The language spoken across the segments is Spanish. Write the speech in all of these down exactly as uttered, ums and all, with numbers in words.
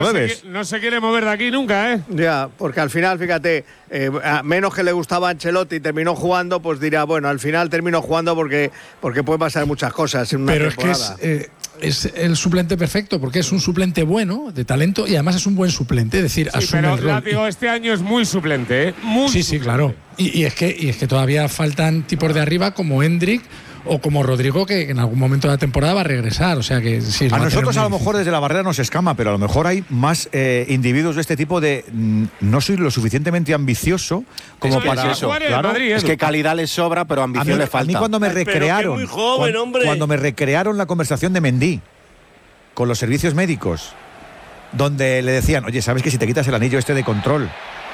No se, no se quiere mover de aquí nunca, ¿eh? Ya, porque al final, fíjate, eh, a menos que le gustaba a Ancelotti y terminó jugando, pues dirá, bueno, al final terminó jugando porque, porque puede pasar muchas cosas en una Pero temporada. es que es, eh, es el suplente perfecto, porque es un suplente bueno, de talento, y además es un buen suplente, es decir, sí, asume pero el rol. Látigo este año es muy suplente, ¿eh? Muy sí, suplente. sí, claro. Y, y, es que, y es que todavía faltan tipos de arriba como Hendrik o como Rodrigo, que en algún momento de la temporada va a regresar. O sea que sí, a nosotros a lo difícil. mejor desde la barrera nos escama, pero a lo mejor hay más eh, individuos de este tipo de mm, no soy lo suficientemente ambicioso como es para eso. Claro. Madrid, es que calidad le sobra, pero ambición a mí, le falta. A mí cuando me recrearon, muy joven, cuando, hombre. cuando me recrearon la conversación de Mendy con los servicios médicos, donde le decían, oye, ¿sabes que si te quitas el anillo este de control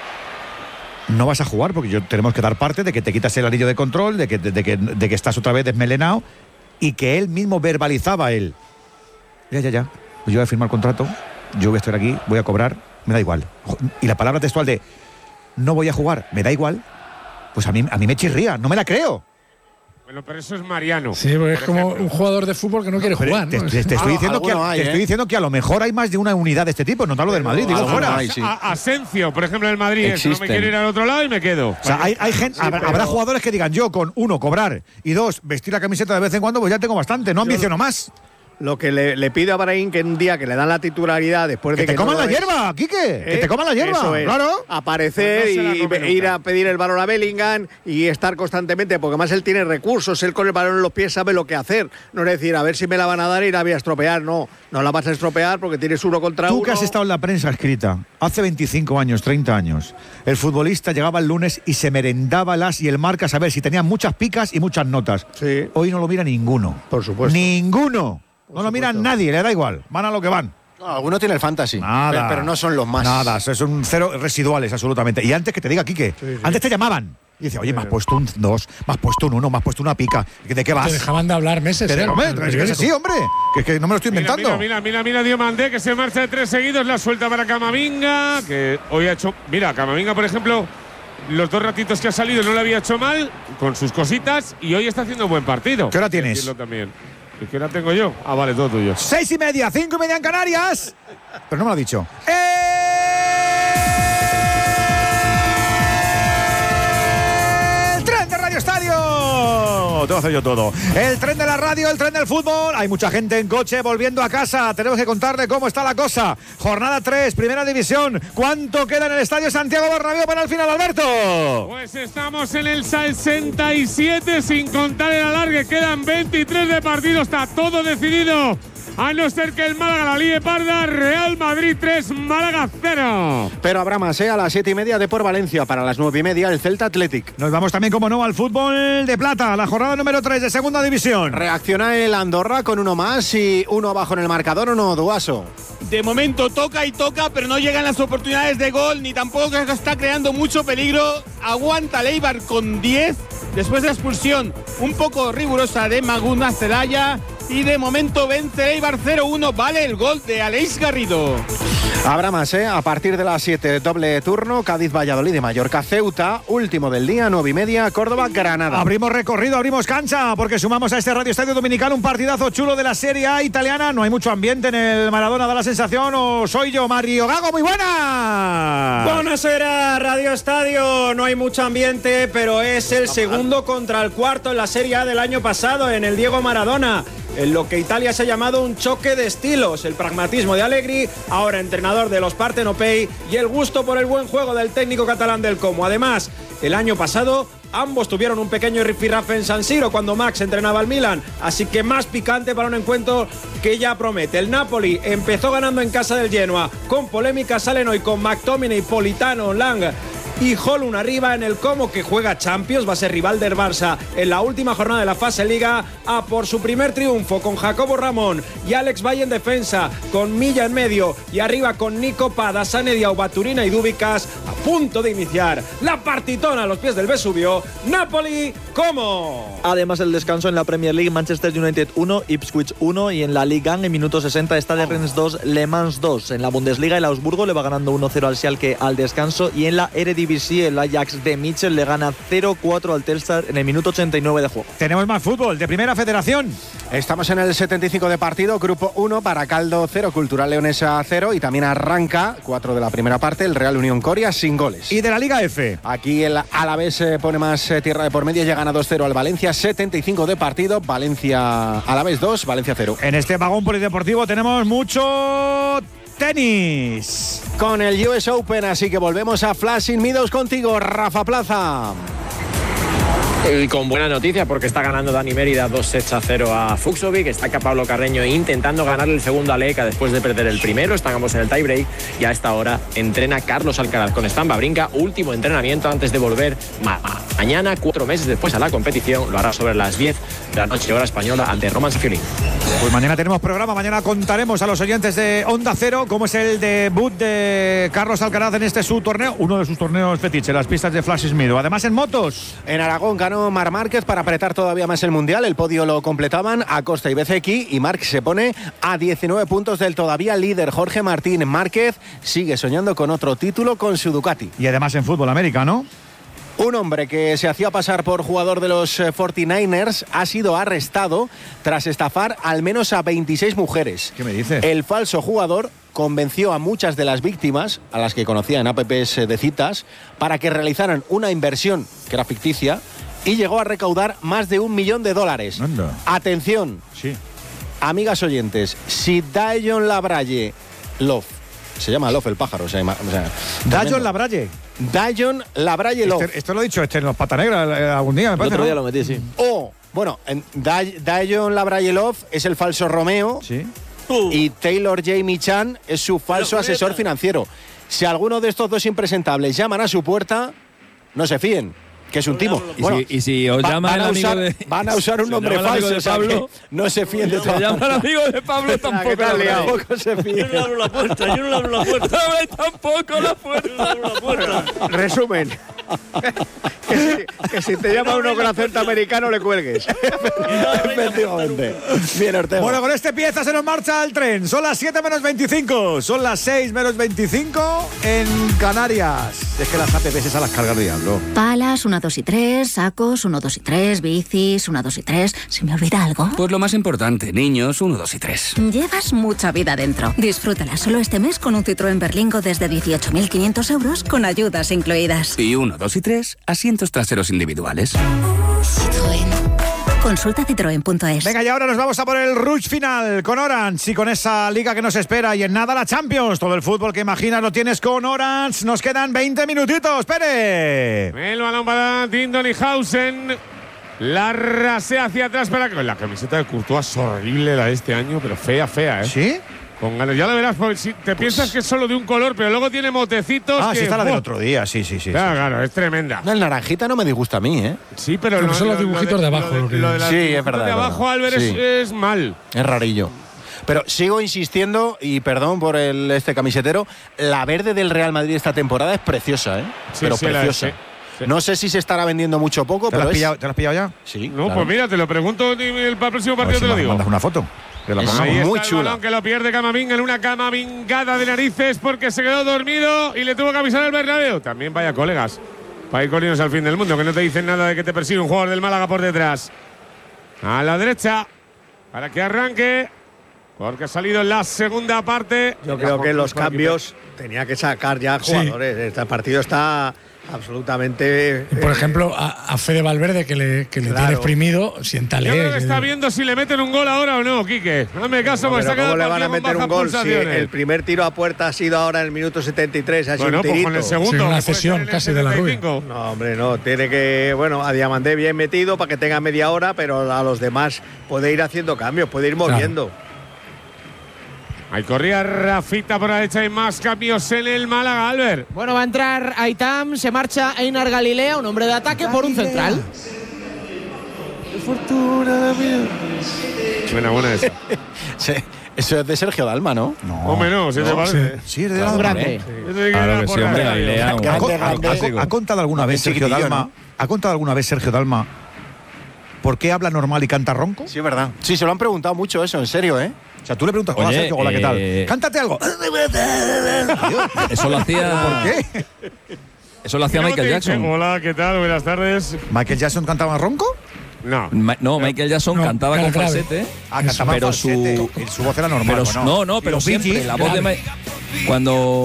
no vas a jugar? Porque yo tenemos que dar parte de que te quitas el anillo de control, de que, de, de que, de que estás otra vez desmelenado, y que él mismo verbalizaba él. Ya, ya, ya. Pues yo voy a firmar contrato, yo voy a estar aquí, voy a cobrar, me da igual. Y la palabra textual de no voy a jugar, me da igual, pues a mí, a mí me chirría, no me la creo. Bueno, pero eso es Mariano. Sí, porque es como ejemplo. un jugador de fútbol que no quiere Pero jugar. Te, ¿no? te- te estoy, diciendo que, a- hay, te estoy ¿eh? diciendo que a lo mejor hay más de una unidad de este tipo, no te hablo del Madrid, digo algo fuera. no hay, sí. A- Asencio, por ejemplo, en el Madrid, es, no me Existen. quiero ir al otro lado y me quedo. O sea, hay, hay gente, habrá, habrá jugadores que digan, yo con uno, cobrar, y dos, vestir la camiseta de vez en cuando, pues ya tengo bastante, no ambiciono más. Lo que le, le pido a Brahim que un día que le dan la titularidad después Que de que te coman no la lo es, hierba, Quique, que ¿eh? te coman la hierba, Eso es. claro. Aparecer Pues no se la y come ve- ir nunca. a pedir el balón a Bellingham y estar constantemente, porque además él tiene recursos, él con el balón en los pies sabe lo que hacer. No es decir, a ver si me la van a dar y la voy a estropear. No, no la vas a estropear porque tienes uno contra Tú uno. que has estado en la prensa escrita hace veinticinco años, treinta años, el futbolista llegaba el lunes y se merendaba las y el Marca a saber si tenía muchas picas y muchas notas. Sí. Hoy no lo mira ninguno. Por supuesto. Ninguno. Por no lo mira supuesto. nadie, le da igual. Van a lo que van. No, alguno tiene el fantasy, Nada. pero, pero no son los más. Nada, son cero residuales, absolutamente. Y antes que te diga, Quique, Sí, sí. antes te llamaban. Y dice, oye, me has puesto un dos, me has puesto un uno, me has puesto una pica. ¿De qué vas? Te dejaban de hablar meses. Te ¿eh? de- hombre, en el es que es periódico. así, hombre. Que es que no me lo estoy Mira, inventando. mira, mira, mira, mira, Diomandé, que se marcha de tres seguidos, la suelta para Camavinga, que hoy ha hecho… Mira, Camavinga, por ejemplo, los dos ratitos que ha salido no lo había hecho mal, con sus cositas, y hoy está haciendo un buen partido. ¿Qué hora Hay que tienes? decirlo también. ¿Y qué hora tengo yo? Ah, vale, todo tuyo. Seis y media, cinco y media en Canarias. Pero no me lo ha dicho. ¡El tren de Radio Estadio! Te voy a hacer yo todo. El tren de la radio, el tren del fútbol. Hay mucha gente en coche volviendo a casa. Tenemos que contarle cómo está la cosa. Jornada tres, primera división. ¿Cuánto queda en el estadio Santiago Bernabéu para el final, Alberto? Pues estamos en el sesenta y siete sin contar el alargue. Quedan veintitrés de partido. Está todo decidido. A no ser que el Málaga la líe parda. Real Madrid tres, Málaga cero. Pero habrá más, ¿eh? A las siete y media de por Valencia. Para las nueve y media el Celta Athletic. Nos vamos también, como no, al fútbol de plata. La jornada número tres de segunda división. Reacciona el Andorra con uno más y uno abajo en el marcador, uno Duaso. De momento toca y toca, pero no llegan las oportunidades de gol, ni tampoco está creando mucho peligro. Aguanta el Eibar con diez, después de la expulsión un poco rigurosa de Maguna Celaya. Y de momento vence el Eibar cero uno, vale el gol de Aleix Garrido. Habrá más, ¿eh? A partir de las siete, doble turno, Cádiz-Valladolid de Mallorca-Ceuta, último del día, nueve y media, Córdoba-Granada. Abrimos recorrido, abrimos cancha, porque sumamos a este Radio Estadio Dominical un partidazo chulo de la Serie A italiana. No hay mucho ambiente en el Maradona, da la sensación, o soy yo, Mario Gago, muy buena. Buonasera, Radio Estadio. No hay mucho ambiente, pero es el segundo contra el cuarto en la Serie A del año pasado, en el Diego Maradona. En lo que Italia se ha llamado un choque de estilos, el pragmatismo de Allegri, ahora entrenador de los Partenopei, y el gusto por el buen juego del técnico catalán del Como. Además, el año pasado ambos tuvieron un pequeño rifirrafe en San Siro cuando Max entrenaba al Milan, así que más picante para un encuentro que ya promete. El Napoli empezó ganando en casa del Genoa, con polémica salen hoy con McTominay, Politano, Lang y Holun arriba en el Como, que juega Champions, va a ser rival del Barça en la última jornada de la fase Liga, a por su primer triunfo con Jacobo Ramón y Alex Valle en defensa, con Milla en medio y arriba con Nico Pada, Sanedia, Baturina y Dúbicas, a punto de iniciar la partitona a los pies del Vesubio. Napoli, ¿cómo? Además, el descanso en la Premier League, Manchester United uno, Ipswich uno, y en la Liga en minuto sesenta, Stade Rennes dos, Le Mans dos. En la Bundesliga, el Augsburgo le va ganando uno cero al Schalke al descanso, y en la Eredivisie, el Ajax de Mitchell le gana cero cuatro al Telstar en el minuto ochenta y nueve de juego. Tenemos más fútbol de Primera Federación. Estamos en el setenta y cinco de partido, grupo uno, Baracaldo cero, Cultural Leonesa cero, y también arranca cuatro de la primera parte el Real Unión Coria sin goles. Y de la Liga F. Aquí el Alavés eh, pone más eh, tierra de por medio, ya gana dos cero al Valencia, setenta y cinco de partido, Valencia Alavés dos, Valencia cero. En este vagón polideportivo tenemos mucho tenis. Con el U S Open, así que volvemos a Flushing Meadows contigo, Rafa Plaza. Y con buena noticia porque está ganando Dani Mérida dos sets a cero a Fucsovic. Está acá Pablo Carreño intentando ganar el segundo a Leka después de perder el primero. Estamos en el tiebreak y a esta hora entrena Carlos Alcaraz con Stan Wawrinka. Último entrenamiento antes de volver ma mañana, cuatro meses después, a la competición. Lo hará sobre las diez de la noche hora española ante Roman Safiullin. Pues mañana tenemos programa. Mañana contaremos a los oyentes de Onda Cero cómo es el debut de Carlos Alcaraz en este su torneo, uno de sus torneos fetiche, las pistas de Flushing Meadows. Además, en motos, en Aragón ganó Marc Márquez para apretar todavía más el Mundial. El podio lo completaban Acosta y Bezzecchi, y Marc se pone a diecinueve puntos del todavía líder Jorge Martín. Márquez sigue soñando con otro título con su Ducati. Y además en fútbol americano, un hombre que se hacía pasar por jugador de los cuarenta y nueve ers ha sido arrestado tras estafar al menos a veintiséis mujeres. ¿Qué me dices? El falso jugador convenció a muchas de las víctimas, a las que conocía en apps de citas, para que realizaran una inversión que era ficticia, y llegó a recaudar más de un millón de dólares. Anda. Atención, sí, amigas oyentes, si Dayon Labralle Love, se llama Love el pájaro, o sea, o sea Dayon Labralle. Dayon Labralle Love. Este, esto lo he dicho este en los Pata Negra eh, algún día, me parece. El otro día ¿no? lo metí, sí. O, bueno, Day, Dayon Labralle Love es el falso Romeo. Sí. Y Taylor Jamie Chan es su falso asesor financiero. Si alguno de estos dos impresentables llaman a su puerta, no se fíen, que es un timo. ¿Y, bueno, si, y si os va, llama van, el a amigo usar, de, van a usar un si nombre falso, de Pablo, o sea no se fíen de todo. Si llama el amigo de Pablo, tampoco, tampoco se fíen. Yo no abro la puerta, yo no abro la puerta. No abro tampoco la puerta. Yo no abro la puerta. Resumen. que, si, que si te llama uno con acento americano, le cuelgues. Efectivamente. Bien, Ortega. Bueno, con este pieza se nos marcha el tren. Son las siete menos veinticinco. Son las seis menos veinticinco en Canarias. Es que las apps esas las carga el diablo. Palas, uno, dos y tres. Sacos, uno, dos y tres. Bicis, uno, dos y tres. ¿Se me olvida algo? Pues lo más importante, niños, uno, dos y tres. Llevas mucha vida dentro. Disfrútala solo este mes con un Citroën Berlingo desde dieciocho mil quinientos euros con ayudas incluidas. Y uno, dos y tres, asientos traseros individuales. Citroën. Consulta citroen punto es. Venga, y ahora nos vamos a por el rush final con Orange y con esa liga que nos espera. Y en nada la Champions. Todo el fútbol que imaginas lo tienes con Orange. Nos quedan veinte minutitos. ¡Pere! El balón para Tindonihausen. La rasea hacia atrás para que la camiseta de Courtois es horrible la de este año, pero fea, fea, ¿eh? ¿Sí? Con ganas. Ya lo verás, porque si te pues piensas que es solo de un color, pero luego tiene motecitos. Ah, que, sí, está la del ¡oh! otro día. Sí, sí, sí. Claro, sí. claro, es tremenda. No, el naranjita no me disgusta a mí, ¿eh? Sí, pero Porque lo, son los lo- lo dibujitos de abajo, Lo lo que- lo de las Sí, es dibujitos verdad, de es abajo, verdad. Álvarez, Sí. es, es mal. Es rarillo. Pero sigo insistiendo, y perdón por el este camisetero, la verde del Real Madrid esta temporada es preciosa, ¿eh? Sí, pero sí, la preciosa. es, sí, sí. No sé si se estará vendiendo mucho o poco, ¿Te lo pero has es... pillado, ¿te lo has pillado ya? Sí, No, claro. pues mira, te lo pregunto y el, para el próximo A ver partido si te lo me digo. mandas una foto. Que la Es pongamos. Ahí muy está el chula. balón que lo pierde Camavinga en una camavingada de narices porque se quedó dormido y le tuvo que avisar al Bernabéu. También vaya colegas, para ir corriendo al fin del mundo, que no te dicen nada de que te persigue un jugador del Málaga por detrás. A la derecha, para que arranque, porque ha salido en la segunda parte. Yo creo que los cambios tenía que sacar ya jugadores. Este partido está absolutamente. Y por eh, ejemplo, a, a Fede Valverde, que le, que le Claro. tiene exprimido, siéntale. Yo creo que que- está viendo si le meten un gol ahora o no, Quique. Dame caso, no, porque pero se ha quedado ¿cómo le el van a partido con meter un bajas gol si pulsaciones. el primer tiro a puerta ha sido ahora en el minuto setenta y tres? Ha sido Bueno, un pues tirito. con el segundo. Sí, una que puede cesión ser en el casi de la setenta y Rubia. cinco. No, hombre, no. Tiene que. Bueno, a Diamandé bien metido para que tenga media hora, pero a los demás puede ir haciendo cambios, puede ir moviendo. Ahí corría Rafita por la derecha y más cambios en el Málaga, Albert. Bueno, va a entrar Aitam, se marcha Einar Galilea, un hombre de ataque por un central. Buena, buena esa. Sí. Eso es de Sergio Dalma, ¿no? No. Hombre, no, si te parece. Sí, sí, es de Un Dalma. grande. Claro que sí, hombre, Galilea. un ¿Ha, clásico. ha- ha contado alguna vez Sergio chiquitillo, Dalma? ¿no? ¿Ha contado alguna vez Sergio Dalma por qué habla normal y canta ronco? Sí, es verdad. Sí, se lo han preguntado mucho eso, en serio, ¿eh? O sea, tú le preguntas, hola Oye, Sergio, hola, ¿qué tal? eh, Cántate algo. Eso lo hacía. ¿Por qué? Eso lo hacía ¿Cómo te Michael dice? Jackson. Hola, ¿qué tal? Buenas tardes. ¿Michael Jackson cantaba ronco? No. Ma- No, Michael Jackson No, cantaba era con grave. falsete. Ah, cantaba pero falsete. su, Y su voz era normal. pero ¿o su- no? no, no, Y pero los Bee siempre Gees, la voz de grave. Ma- cuando